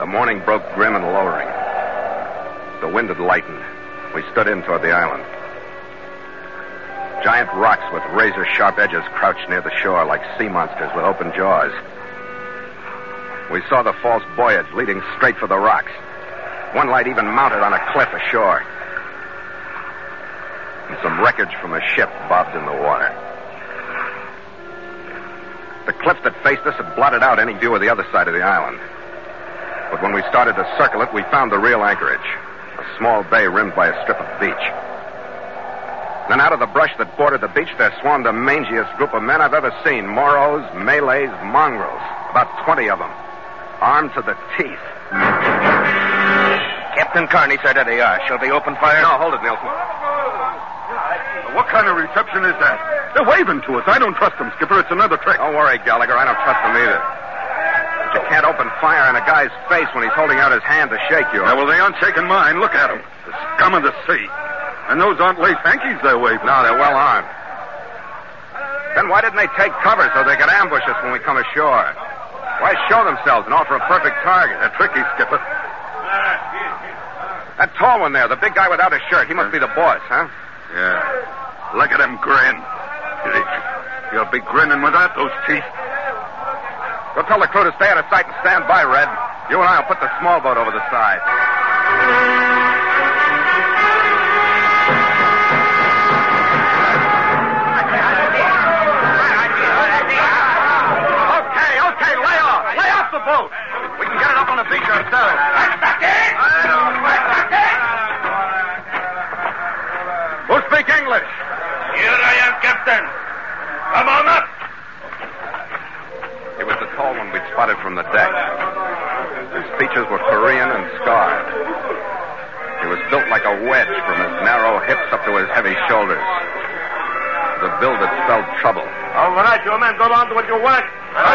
The morning broke grim and lowering. The wind had lightened. We stood in toward the island. Giant rocks with razor-sharp edges crouched near the shore like sea monsters with open jaws. We saw the false buoyage leading straight for the rocks. One light even mounted on a cliff ashore. And some wreckage from a ship bobbed in the water. The cliff that faced us had blotted out any view of the other side of the island. But when we started to circle it, we found the real anchorage. A small bay rimmed by a strip of beach. Then out of the brush that bordered the beach, there swarmed the mangiest group of men I've ever seen. Moros, Malays, mongrels. About 20 of them. Armed to the teeth. Captain Kearney, sir, there they are. Shall they open fire? No, hold it, Nielsen. What kind of reception is that? They're waving to us. I don't trust them, Skipper. It's another trick. Don't worry, Gallagher. I don't trust them either. But you can't open fire in a guy's face when he's holding out his hand to shake you. Yeah, well, they aren't shaking mine. Look at them. The scum of the sea. And those aren't lace hankies they're waving. No, they're well armed. Then why didn't they take cover so they could ambush us when we come ashore? Why show themselves and offer a perfect target? They're tricky, Skipper. That tall one there, the big guy without a shirt, he must be the boss, huh? Yeah. Look at him grin. You'll be grinning with that, those teeth. Go tell the crew to stay out of sight and stand by, Red. You and I will put the small boat over the side. Okay, lay off. Lay off the boat. We can get it up on the beach ourselves. Who speak English? Here I am, Captain. Come on up. He was the tall one we'd spotted from the deck. His features were Korean and scarred. He was built like a wedge from his narrow hips up to his heavy shoulders. The build that spelled trouble. All right, you men, go on to what you want.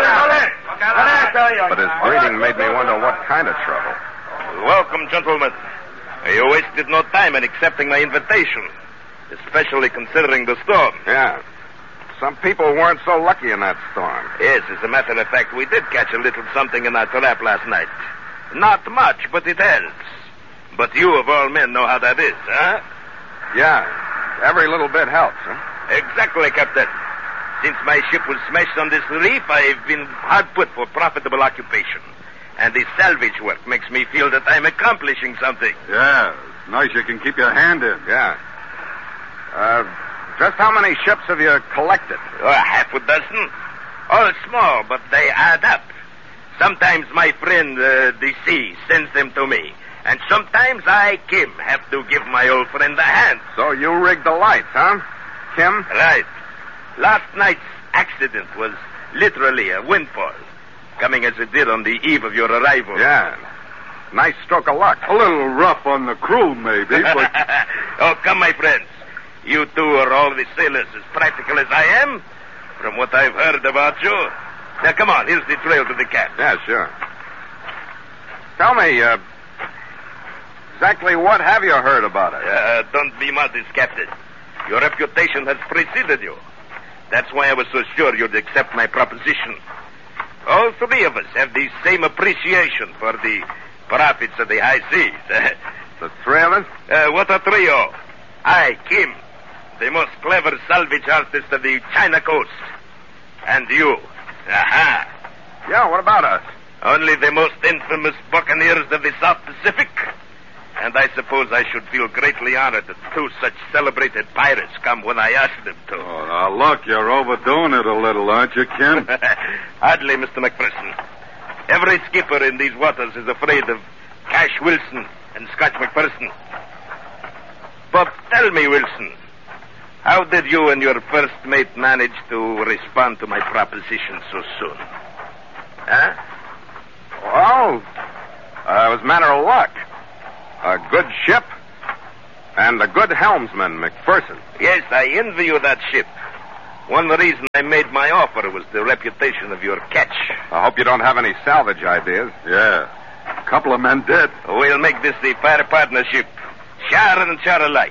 But his greeting made me wonder what kind of trouble. Welcome, gentlemen. You wasted no time in accepting my invitation, especially considering the storm. Yeah. Some people weren't so lucky in that storm. Yes, as a matter of fact, we did catch a little something in our trap last night. Not much, but it helps. But you, of all men, know how that is, huh? Yeah. Every little bit helps, huh? Exactly, Captain. Since my ship was smashed on this reef, I've been hard put for profitable occupation. And this salvage work makes me feel that I'm accomplishing something. Yeah, it's nice you can keep your hand in. Yeah. Just how many ships have you collected? Half a dozen. All small, but they add up. Sometimes my friend, the sea, sends them to me. And sometimes I, Kim, have to give my old friend a hand. So you rigged the lights, huh? Kim? Right. Last night's accident was literally a windfall, coming as it did on the eve of your arrival. Yeah. Nice stroke of luck. A little rough on the crew, maybe, but... Oh, come, my friends. You two are all the sailors as practical as I am, from what I've heard about you. Now, come on. Here's the trail to the camp. Yeah, sure. Tell me, exactly what have you heard about it? Don't be modest, Captain. Your reputation has preceded you. That's why I was so sure you'd accept my proposition. All three of us have the same appreciation for the profits of the high seas. The three of us? What a trio. I, Kim, the most clever salvage artist of the China coast. And you. Aha. Yeah, what about us? Only the most infamous buccaneers of the South Pacific. And I suppose I should feel greatly honored that two such celebrated pirates come when I ask them to. Oh, now, look, you're overdoing it a little, aren't you, Kim? Hardly, Mr. McPherson. Every skipper in these waters is afraid of Cash Wilson and Scotch McPherson. But tell me, Wilson, how did you and your first mate manage to respond to my proposition so soon? Huh? Well, it was a matter of luck. A good ship and a good helmsman, McPherson. Yes, I envy you that ship. One reason I made my offer was the reputation of your catch. I hope you don't have any salvage ideas. Yeah. A couple of men did. We'll make this the fair partnership. Share and share alike.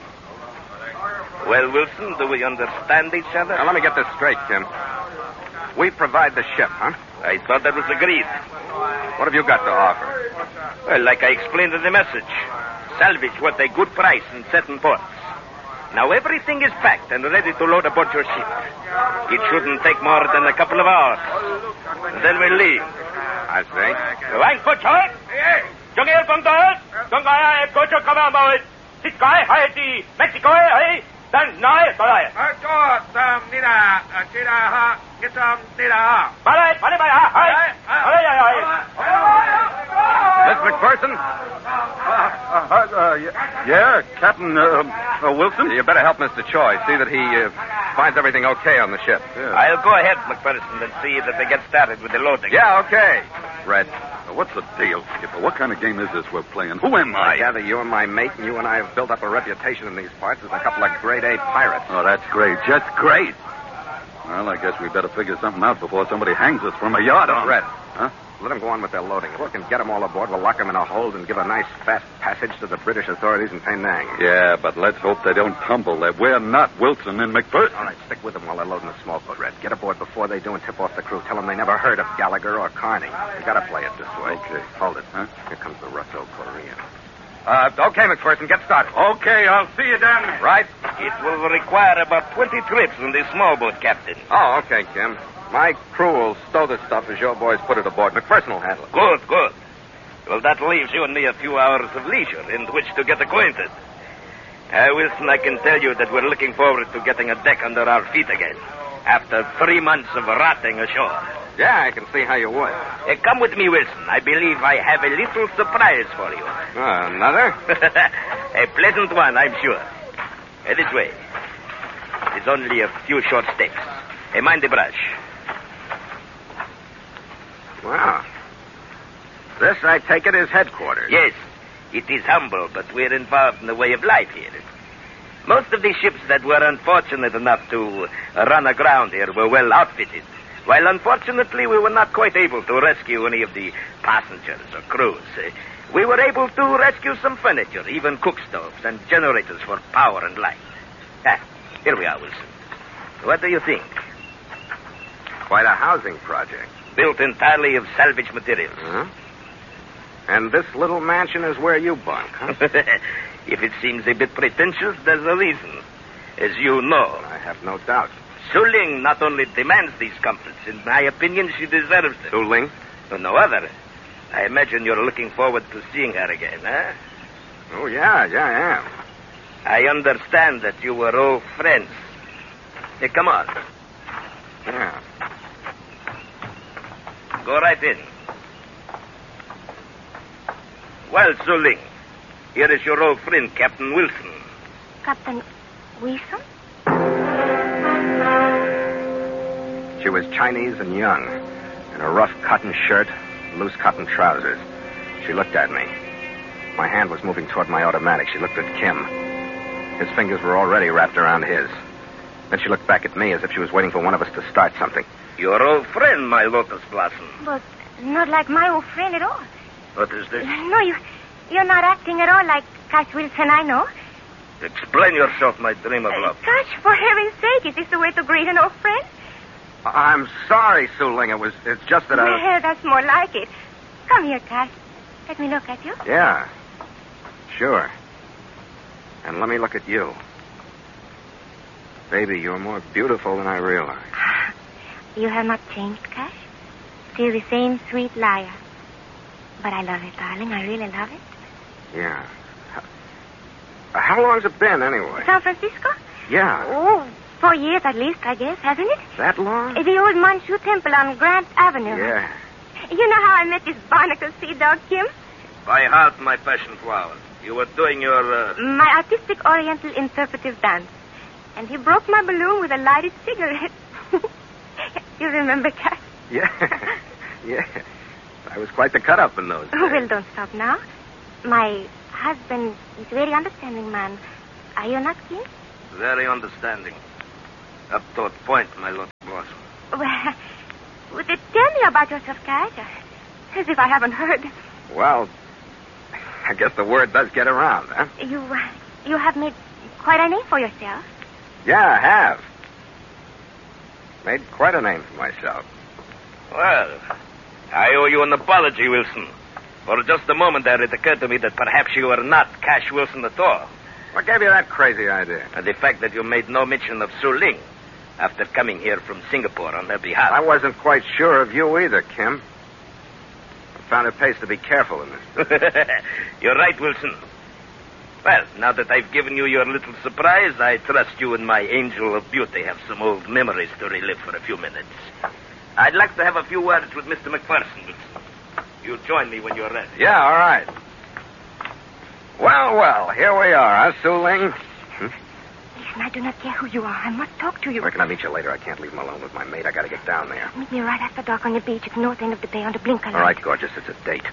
Well, Wilson, do we understand each other? Now, let me get this straight, Kim. We provide the ship, huh? I thought that was agreed. What have you got to offer? Well, like I explained in the message, salvage what a good price in certain ports. Now everything is packed and ready to load aboard your ship. It shouldn't take more than a couple of hours. Then we'll leave. I see. Wang for chart. Jung El Bang Dal. Jung I go to come about it. This guy, I the Mexico, hey. Then nine, bye. Miss McPherson? Yeah, Captain Wilson? You better help Mr. Choi. See that he finds everything okay on the ship. Yeah. I'll go ahead, McPherson, and see that they get started with the loading. Yeah, okay. Red. What's the deal, Skipper? What kind of game is this we're playing? Who am I? I gather you're my mate, and you and I have built up a reputation in these parts as a couple of grade-A pirates. Oh, that's great. Just great. Well, I guess we better figure something out before somebody hangs us from a yard arm. Red. Huh? Let them go on with their loading. If we can get them all aboard, we'll lock them in a hold and give a nice, fast passage to the British authorities in Penang. Yeah, but let's hope they don't tumble. That we're not Wilson and McPherson. All right, stick with them while they're loading the small boat, Red. Get aboard before they do and tip off the crew. Tell them they never heard of Gallagher or Carney. You gotta play it this way. Okay. Hold it. Huh? Here comes the Russo Korean. Okay, McPherson, get started. Okay, I'll see you down there. Right? It will require about 20 trips in this small boat, Captain. Oh, okay, Kim. My crew will stow the stuff as your boys put it aboard. McPherson will handle it. Good, good. Well, that leaves you and me a few hours of leisure in which to get acquainted. Wilson, I can tell you that we're looking forward to getting a deck under our feet again after 3 months of rotting ashore. Yeah, I can see how you would. Come with me, Wilson. I believe I have a little surprise for you. Another? A pleasant one, I'm sure. This way. It's only a few short steps. Mind the brush. Wow. This, I take it, is headquarters. Yes, it is humble, but we're involved in the way of life here. Most of the ships that were unfortunate enough to run aground here were well outfitted, while unfortunately we were not quite able to rescue any of the passengers or crews. We were able to rescue some furniture, even cook stoves and generators for power and light. Here we are, Wilson. What do you think? Quite a housing project. Built entirely of salvage materials. Huh? And this little mansion is where you bunk, huh? If it seems a bit pretentious, there's a reason. As you know, I have no doubt. Su Ling not only demands these comforts, in my opinion, she deserves them. Su Ling? No other. I imagine you're looking forward to seeing her again, huh? Oh, yeah, I am. I understand that you were old friends. Come on. Yeah. Go right in. Well, Su Ling, here is your old friend, Captain Wilson. Captain Wilson? She was Chinese and young, in a rough cotton shirt, loose cotton trousers. She looked at me. My hand was moving toward my automatic. She looked at Kim. His fingers were already wrapped around his. Then she looked back at me as if she was waiting for one of us to start something. Your old friend, my Lotus Blossom. But not like my old friend at all. What is this? No, you're not acting at all like Cash Wilson I know. Explain yourself, my dream of love. Cash, for heaven's sake, is this the way to greet an old friend? I'm sorry, Su Ling. It's just that Well, that's more like it. Come here, Cash. Let me look at you. Yeah, sure. And let me look at you. Baby, you're more beautiful than I realized. You have not changed, Cash. Still the same sweet liar. But I love it, darling. I really love it. Yeah. How long's it been, anyway? San Francisco? Yeah. Oh, 4 years at least, I guess, hasn't it? That long? The old Manchu temple on Grant Avenue. Yeah. You know how I met this barnacle sea dog, Kim? By heart, my passion flower. You were doing your, My artistic oriental interpretive dance. And he broke my balloon with a lighted cigarette. You remember, Cash? Yeah. Yeah. I was quite the cut-up in those days. Well, don't stop now. My husband is a very understanding man. Are you not, Kim? Very understanding. Up to a point, my Lotus Blossom. Well, tell me about yourself, Cash. As if I haven't heard. Well, I guess the word does get around, huh? You have made quite a name for yourself. Yeah, I have. Made quite a name for myself. Well, I owe you an apology, Wilson. For just a moment there, it occurred to me that perhaps you are not Cash Wilson at all. What gave you that crazy idea? And the fact that you made no mention of Su Ling after coming here from Singapore on her behalf. I wasn't quite sure of you either, Kim. I found it pays to be careful in this. You're right, Wilson. Well, now that I've given you your little surprise, I trust you and my angel of beauty have some old memories to relive for a few minutes. I'd like to have a few words with Mr. McPherson, Wilson. You'll join me when you're ready. Yeah, all right. Well, here we are, huh, Su Ling? Listen, I do not care who you are. I must talk to you. Where can I meet you later? I can't leave him alone with my mate. I gotta get down there. Meet me right after dark on the beach at the north end of the bay on the blinker light. All right, gorgeous. It's a date.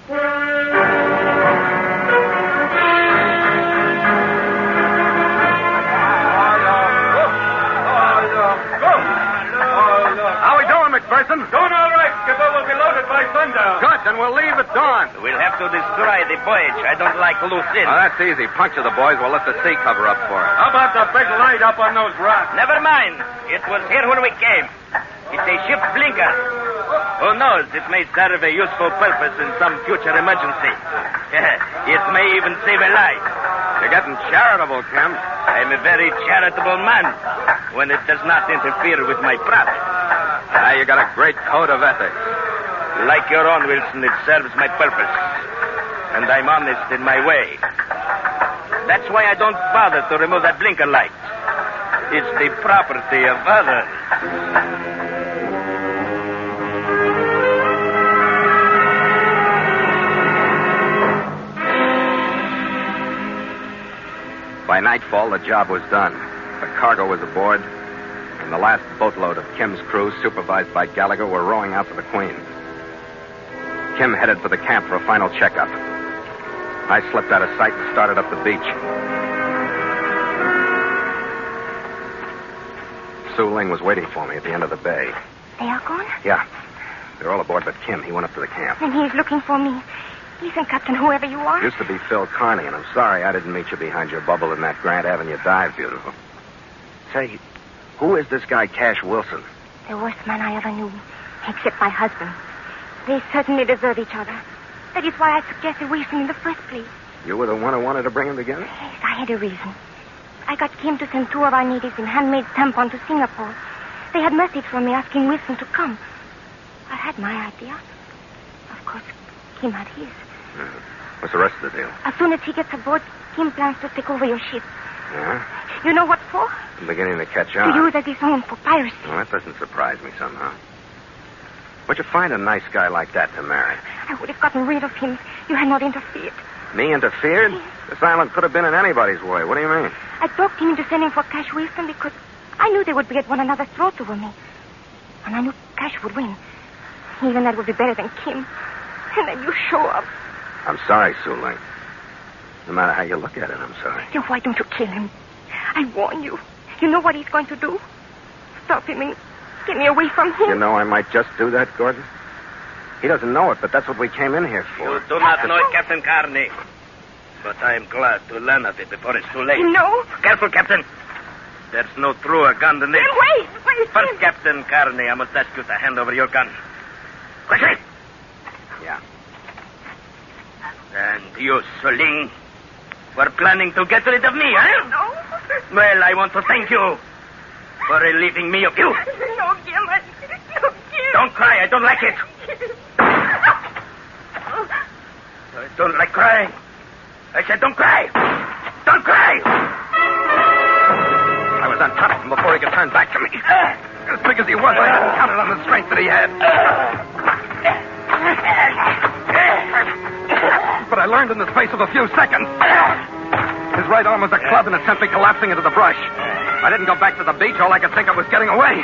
How we doing, McPherson? Doing all right, Skipper. We'll be loaded by sundown. Good, then we'll leave at dawn. We'll have to destroy the voyage. I don't like loose ends. Oh, that's easy. Puncture the boys. We'll let the sea cover up for it. How about the big light up on those rocks? Never mind. It was here when we came. It's a ship blinker. Who knows? It may serve a useful purpose in some future emergency. It may even save a life. You're getting charitable, Kim. I'm a very charitable man when it does not interfere with my profit. You got a great code of ethics. Like your own, Wilson, it serves my purpose. And I'm honest in my way. That's why I don't bother to remove that blinker light. It's the property of others. By nightfall, the job was done. The cargo was aboard, and the last boatload of Kim's crew, supervised by Gallagher, were rowing out to the Queen. Kim headed for the camp for a final checkup. I slipped out of sight and started up the beach. Su Ling was waiting for me at the end of the bay. They are gone? Yeah. They're all aboard but Kim. He went up to the camp. And he's looking for me. Listen, Captain, whoever you are. Used to be Phil Carney, and I'm sorry I didn't meet you behind your bubble in that Grant Avenue dive, beautiful. Say, who is this guy, Cash Wilson? The worst man I ever knew, except my husband. They certainly deserve each other. That is why I suggested Wilson in the first place. You were the one who wanted to bring them together? Yes, I had a reason. I got Kim to send two of our natives in handmade tampon to Singapore. They had message from me asking Wilson to come. I had my idea. Of course, Kim had his. What's the rest of the deal? As soon as he gets aboard, Kim plans to take over your ship. Yeah? You know what for? I'm beginning to catch on. To use as his own for piracy. Well, that doesn't surprise me somehow. Where'd you find a nice guy like that to marry? I would have gotten rid of him if you had not interfered. Me interfered? This island could have been in anybody's way. What do you mean? I talked him into sending for Cash Wilson because I knew they would be at one another's throats over me. And I knew Cash would win. Even that would be better than Kim. And then you show up. I'm sorry, Su Ling. No matter how you look at it, I'm sorry. Then why don't you kill him? I warn you. You know what he's going to do? Stop him and get me away from him. You know I might just do that, Gordon. He doesn't know it, but that's what we came in here for. You do not know it, Captain Carney. But I am glad to learn of it before it's too late. No. Careful, Captain. There's no truer gun than this. Then wait. First, Captain Carney, I must ask you to hand over your gun. Quickly. Yeah. And you, Su Ling, were planning to get rid of me, huh? No. Well, I want to thank you for relieving me of you. No, Kim. No, Kim. Don't cry. I don't like it. I don't like crying. I said don't cry. Don't cry. I was on top of him before he could turn back to me. As big as he was, I hadn't counted on the strength that he had. But I learned in the space of a few seconds. His right arm was a club and it sent me collapsing into the brush. I didn't go back to the beach. All I could think of was getting away.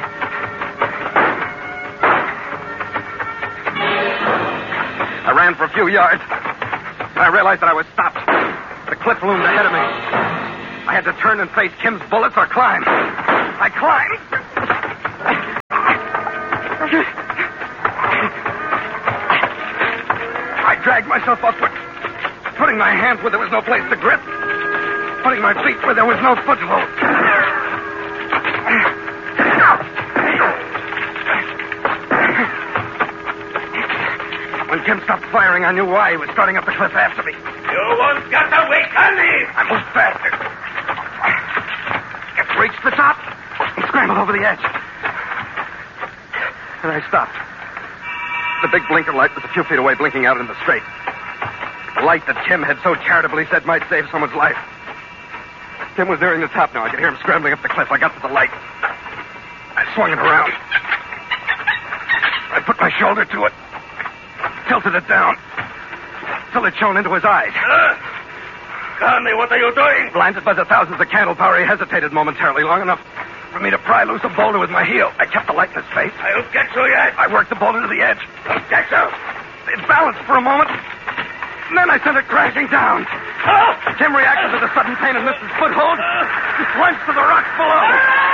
I ran for a few yards. I realized that I was stopped. The cliff loomed ahead of me. I had to turn and face Kim's bullets or climb. I climbed. I dragged myself upward, putting my hands where there was no place to grip, putting my feet where there was no foothold. When Kim stopped firing, I knew why. He was starting up the cliff after me. You won't get away, Connie! I moved faster. Reached the top and scrambled over the edge. And I stopped. The big blinker light was a few feet away, blinking out in the straight. The light that Kim had so charitably said might save someone's life. Kim was nearing the top now. I could hear him scrambling up the cliff. I got to the light. I swung it around. I put my shoulder to it. Tilted it down. Till it shone into his eyes. Connie, what are you doing? Blinded by the thousands of candle power, he hesitated momentarily, long enough for me to pry loose a boulder with my heel. I kept the light in his face. I'll get you yet. I worked the boulder to the edge. I'll get you. It balanced for a moment, and then I sent it crashing down. Kim reacted to the sudden pain and missed his foothold. He plunged to the rocks below.